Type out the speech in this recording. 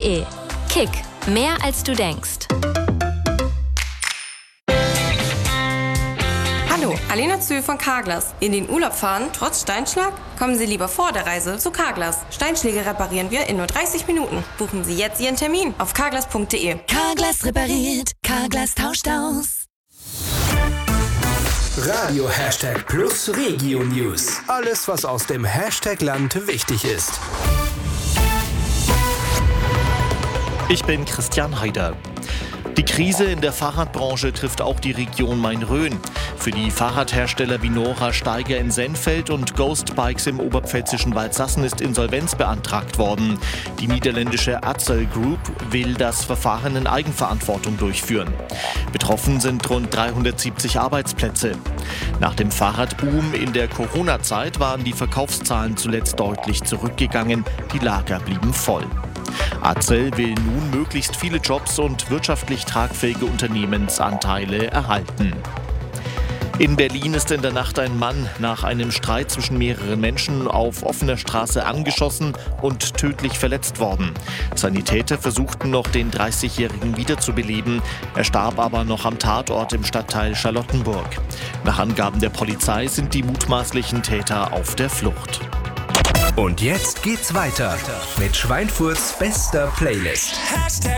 carglass.de. Kick, mehr als du denkst. Hallo, Alena Zühl von Carglass. In den Urlaub fahren, trotz Steinschlag? Kommen Sie lieber vor der Reise zu Carglass. Steinschläge reparieren wir in nur 30 Minuten. Buchen Sie jetzt Ihren Termin auf carglass.de. Carglass repariert, Carglass tauscht aus. Radio Hashtag Plus Regio News. Alles, was aus dem Hashtag-Land wichtig ist. Ich bin Christian Heider. Die Krise in der Fahrradbranche trifft auch die Region Main-Rhön. Für die Fahrradhersteller wie Nora Steiger in Senfeld und Ghost Bikes im oberpfälzischen Waldsassen ist Insolvenz beantragt worden. Die niederländische Adsel Group will das Verfahren in Eigenverantwortung durchführen. Betroffen sind rund 370 Arbeitsplätze. Nach dem Fahrradboom in der Corona-Zeit waren die Verkaufszahlen zuletzt deutlich zurückgegangen. Die Lager blieben voll. Adsel will nun möglichst viele Jobs und wirtschaftlich tragfähige Unternehmensanteile erhalten. In Berlin ist in der Nacht ein Mann nach einem Streit zwischen mehreren Menschen auf offener Straße angeschossen und tödlich verletzt worden. Sanitäter versuchten noch, den 30-Jährigen wiederzubeleben. Er starb aber noch am Tatort im Stadtteil Charlottenburg. Nach Angaben der Polizei sind die mutmaßlichen Täter auf der Flucht. Und jetzt geht's weiter mit Schweinfurts bester Playlist.